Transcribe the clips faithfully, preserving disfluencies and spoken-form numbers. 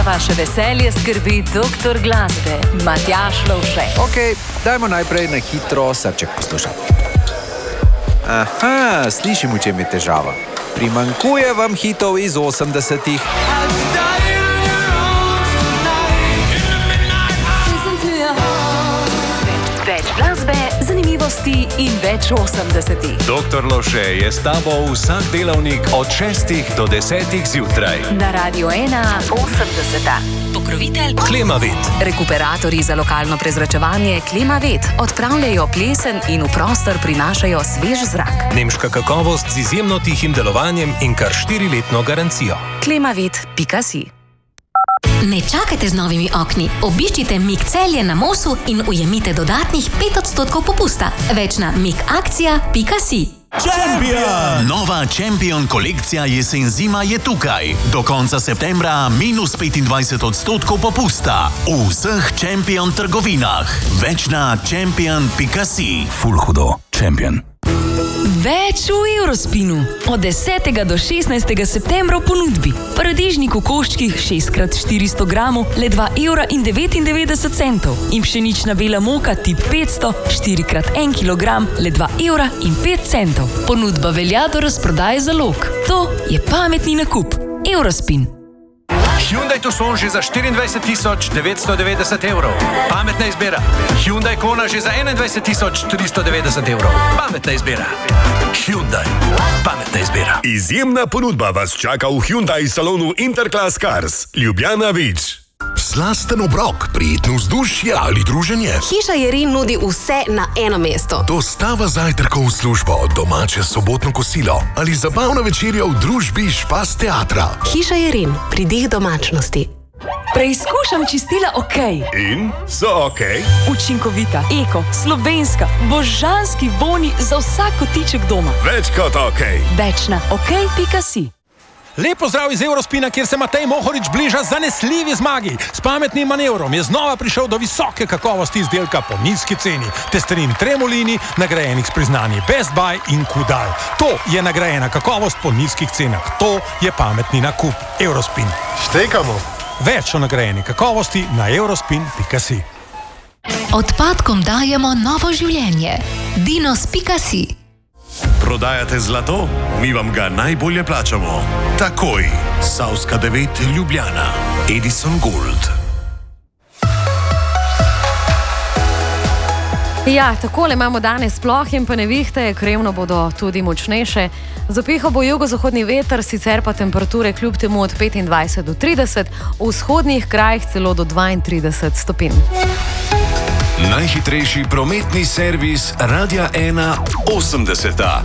vaše veselje skrbi doktor glasbe Matjaž Lovše. Ok, dajmo najprej na hitro srček poslušati. Aha, slišim, v čem je težava. Primanjkuje vam hitov iz osemdesetih. Več glasbe, zanimivosti in več osemdesetih. doktor Lovše je s tabo vsak delavnik od šestih do desetih zjutraj. Na Radio ena osemdeseta. Pokrovitelj Klimavet. Rekuperatorji za lokalno prezračevanje Klimavet odpravljajo plesen in v prostor prinašajo svež zrak. Nemška kakovost z izjemno tihim delovanjem in kar štiriletno garancijo. klimavet pika si. Ne čakajte z novimi okni. Obiščite Mik Celje na Mosu in ujemite dodatnih pet odstotkov popusta. Več na mikakcija pika si. Champion! Nova Champion kolekcija jesen-zima je tukaj. Do konca septembra minus petindvajset odstotkov popusta. V vseh Champion trgovinah. Več na champion pika si. Ful hudo. Champion. Več v Eurospinu. Od desetega do šestnajstega septembra v ponudbi. Paradižnik v koščkih šest krat štiristo gramov le dva evra in devetindevetdeset centov. In pšenična bela moka tip petsto štiri krat en kilogram le dva evra in pet centov. Ponudba velja do razprodaje zalog. To je pametni nakup. Eurospin. Hyundai Tucson že za štiriindvajset tisoč devetsto devetdeset evrov. Pametna izbira. Hyundai Kona že za enaindvajset tisoč tristo devetdeset evrov. Pametna izbira. Hyundai. Pametna izbira. Izjemna ponudba vas čaka v Hyundai salonu Interclass Cars. Ljubljana Vič. Slasten obrok, prijetno vzdušje ali druženje. Hiša Jerin nudi vse na eno mesto. Dostava zajtrkov v službo, domače sobotno kosilo ali zabavna večerja v družbi Špas teatra. Hiša Jerin, pridih domačnosti. Preizkušam čistila OK. In so OK? Učinkovita, eko, slovenska, božanski voni za vsak kotiček doma. Več kot OK. Več na ok pika si. Lepo zdrav iz Eurospina, kjer se Matej Mohorič bliža zanesljivi zmagi. S pametnim manevrom je znova prišel do visoke kakovosti izdelka po nizki ceni. Testerin Tremolini, nagrajenih s priznanji Best Buy in Kudal. To je nagrajena kakovost po nizkih cenah. To je pametni nakup. Eurospin. Štekamo. Več o nagrajeni kakovosti na eurospin pika si. Odpadkom dajemo novo življenje. dinos pika si. Prodajate zlato? Mi vam ga najbolje plačamo. Takoj. Savska devet Ljubljana. Edison Gold. Ja, takole imamo danes sploh in pa nevihte, krevno bodo tudi močnejše. Zapihal bo jugozahodni veter, sicer pa temperature kljub temu od petindvajset do trideset, v vzhodnih krajih celo do dvaintrideset stopinj. Najhitrejši prometni servis Radia ena osemdeseta.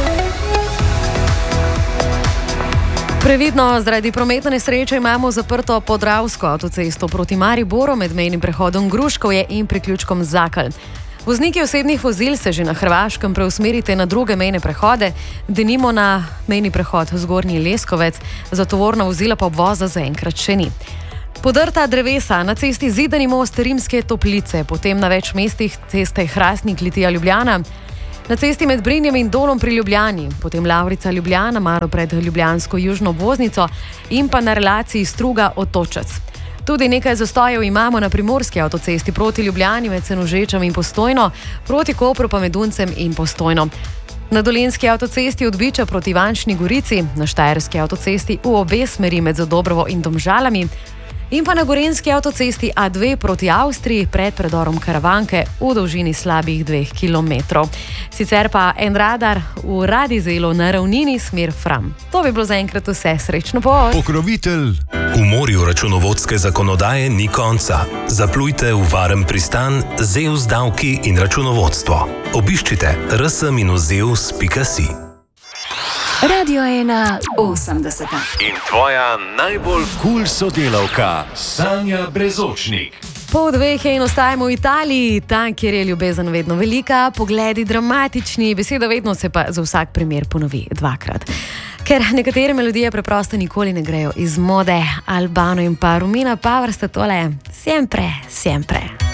Previdno, zaradi prometne nesreče imamo zaprto Podravsko avtocesto proti Mariboru med mejnim prehodom Gruškovje in priključkom Zakelj. Vozniki osebnih vozil se že na Hrvaškem preusmerite na druge mejne prehode, denimo na mejni prehod Zgornji Leskovec, za tovorna vozila pa obvoza zaenkrat še ni. Podrta drevesa na cesti Zidani most Rimske Toplice, potem na več mestih ceste Hrastnik Litija Ljubljana, na cesti med Brinjem in Dolom pri Ljubljani, potem Lavrica Ljubljana, malo pred ljubljansko južno obvoznico in pa na relaciji Struga Otočec. Tudi nekaj zastojev imamo na primorski avtocesti proti Ljubljani med Senožečem in Postojno, proti Kopru pa med Duncem in Postojno. Na Dolenjski avtocesti od Biča proti Ivančni Gorici, na Štajerski avtocesti v obe smeri med Zadobrovo in Domžalami in pa na Gorenjski avtocesti A dve proti Avstriji pred predorom Karavanke v dolžini slabih dveh kilometrov. Sicer pa en radar v Radizelu na ravnini smer Fram. To bi bilo zaenkrat vse. Srečno pot! Pokrovitelj. V morju računovodske zakonodaje ni konca. Zaplujte v varen pristan Zeus davki in računovodstvo. Obiščite r s minus zeus pika si. Radio ena osemdeseta. In tvoja najbolj kul sodelavka Sanja Brezočnik. Pol dveh je in ostajamo v Italiji, tam, kjer je ljubezen vedno velika, pogledi dramatični, beseda vedno se pa za vsak primer ponovi dvakrat. Ker nekatere melodije preprosto nikoli ne grejo iz mode, Albano in pa Romina Power sta tole sempre, sempre.